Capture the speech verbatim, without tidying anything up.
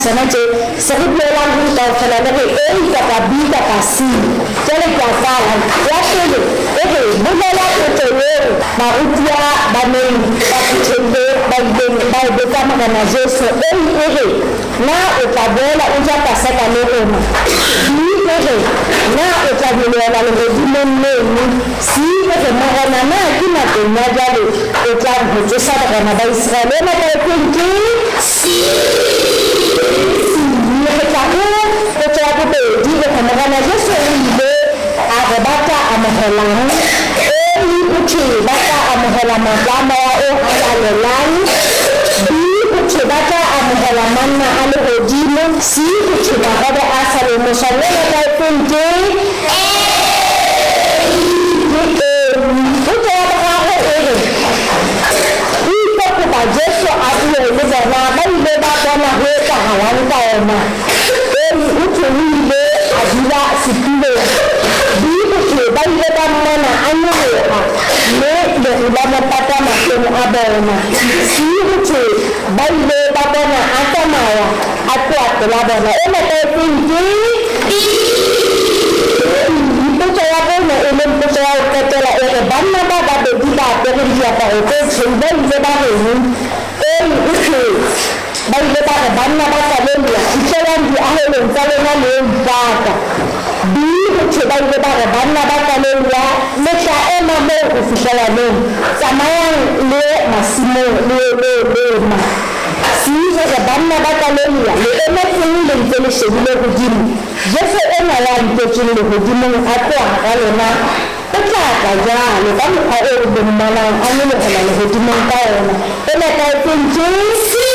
Sanaje sakit lelang kita kalau lagi eh kata B kata C jadi kata ya tu eh bukanlah itu marutia bangun cende bangun bangun bersama dengan Yesus eh eh na utabola uja kasaka leo ni eh na utabola leo dimene si eh mahana na kina kenya jale utabu Yesu kana ba Israeli na kwa kinki Kecuali bedi kemudian Yesus ini ada baca amahelang ini uci baca amahelang lama oh halalan di uci baca amahelang mana anu ojino si uci ada asal musalnya ada kunci itu apa ini itu kita Yesus aku ini karena benda baca nak kawan kawan Ucuniile adila sikile bibuke baile mana anu ne de ulama pata makin abana sibuke baile babana atamaya aku atlabana ena tetingi itu saya pun ilmu saya ketela ere banna baba de diba de dia pa oke sembel de baba ini eh uke baile baba banna baba de dia icharan di ahli salena le baba di uke baile baba banna baba le ya meta ema mo ufishala le samayan le masimo le le le ma si je banna baba le ya le ema tini le tele shebile kujimu Yesu ena ya mtechini le kujimu aku akalena Pecah saja, lepas itu ada benda mana, anu lepas itu cuma kau, ena kau kunci.